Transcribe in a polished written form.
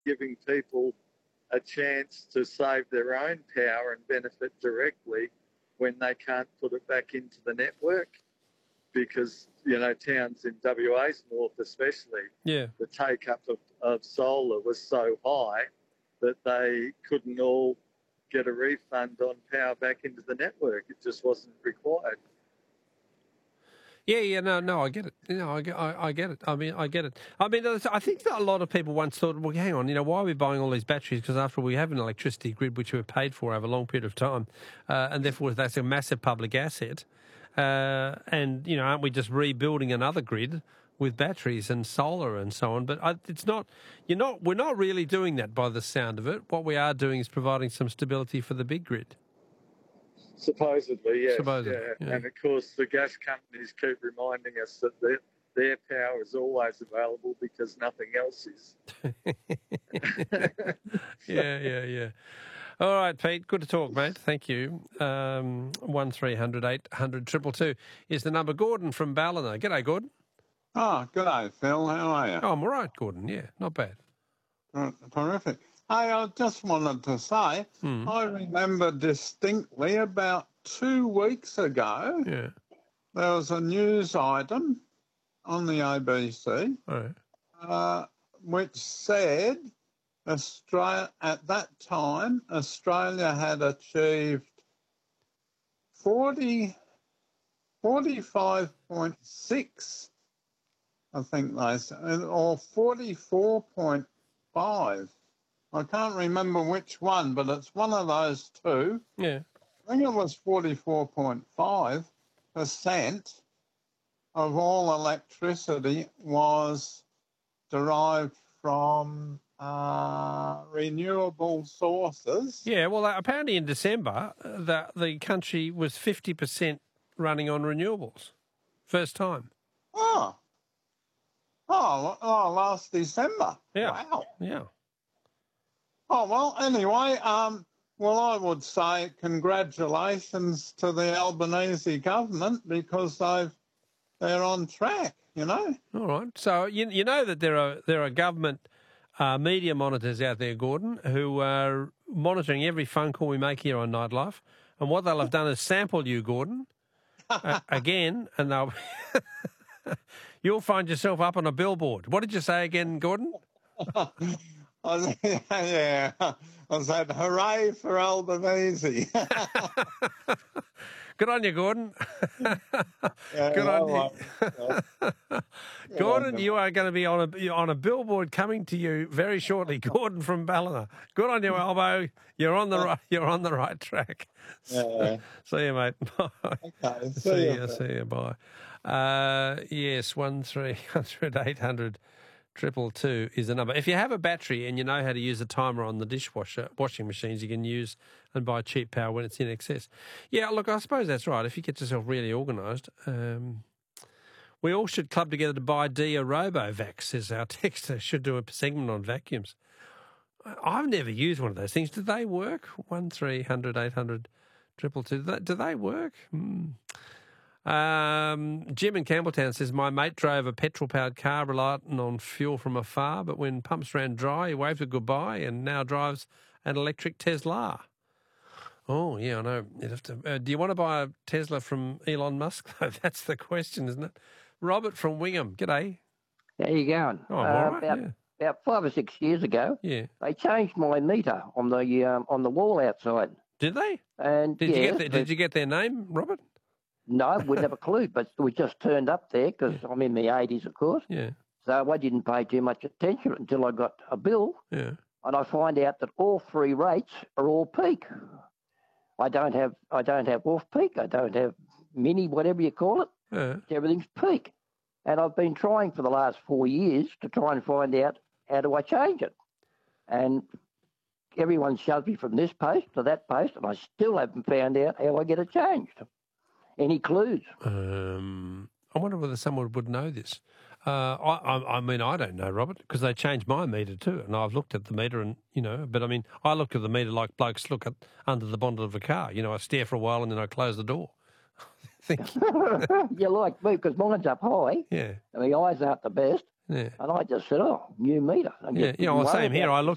giving people a chance to save their own power and benefit directly when they can't put it back into the network because, towns in WA's north especially, the take-up of solar was so high that they couldn't all get a refund on power back into the network. It just wasn't required. No, I get it. I get it. I get it. I think that a lot of people once thought, well, hang on, why are we buying all these batteries? Because after all, we have an electricity grid which we've paid for over a long period of time, and therefore that's a massive public asset. And aren't we just rebuilding another grid with batteries and solar and so on? But it's not. We're not really doing that by the sound of it. What we are doing is providing some stability for the big grid. Supposedly, yes. Yeah. And of course, the gas companies keep reminding us that their power is always available because nothing else is. Yeah. All right, Pete. Good to talk, mate. Thank you. 1300 800 222 is the number. Gordon from Ballina. G'day, Gordon. Oh, g'day, Phil. How are you? Oh, I'm all right, Gordon. Yeah, not bad. Terrific. Hey, I just wanted to say, I remember distinctly about 2 weeks ago, there was a news item on the ABC which said at that time Australia had achieved 45.6, I think they said, or 44.5. I can't remember which one, but it's one of those two. Yeah. I think it was 44.5% of all electricity was derived from renewable sources. Yeah, well, apparently in December, the country was 50% running on renewables. First time. Oh, last December. Yeah. Wow. Yeah. Oh, well, anyway, I would say congratulations to the Albanese government because they're on track, All right. So you know that there are government media monitors out there, Gordon, who are monitoring every phone call we make here on Nightlife, and what they'll have done is sample you, Gordon, again, and they'll you'll find yourself up on a billboard. What did you say again, Gordon? Yeah, I said, hooray for Albanese. Good on you, Gordon. Good on you. Gordon, you are going to be on a billboard coming to you very shortly. Gordon from Ballina. Good on you, Albo. You're on the right track. Yeah. See you, mate. Bye. Okay. See you. Bye. Yes, 1300 800 222 is the number. If you have a battery and you know how to use a timer on the washing machines, you can use and buy cheap power when it's in excess. Yeah, look, I suppose that's right. If you get yourself really organised, we all should club together to buy Dia RoboVac, says our texter. Should do a segment on vacuums. I've never used one of those things. Do they work? 1300 800 222. Do they work? Jim in Campbelltown says, my mate drove a petrol-powered car relying on fuel from afar, but when pumps ran dry, he waved it goodbye and now drives an electric Tesla. Oh, yeah, I know. You'd have to, do you want to buy a Tesla from Elon Musk? That's the question, isn't it? Robert from Wingham, g'day. How you going? Oh, all right, about 5 or 6 years ago, they changed my meter on the wall outside. Did they? And did you get their name, Robert? No, we'd never clued, but we just turned up there because I'm in my 80s, of course. Yeah. So I didn't pay too much attention until I got a bill. Yeah. And I find out that all three rates are all peak. I don't have off peak. I don't have mini, whatever you call it. Yeah. Everything's peak. And I've been trying for the last 4 years to try and find out how do I change it. And everyone shoves me from this post to that post, and I still haven't found out how I get it changed. Any clues? I wonder whether someone would know this. I mean, I don't know, Robert, because they changed my meter too, and I've looked at the meter, and but I mean, I look at the meter like blokes look at under the bonnet of a car. I stare for a while and then I close the door. You're like me, because mine's up high. Yeah. And the eyes aren't the best. Yeah. And I just said, new meter. Well, same here. I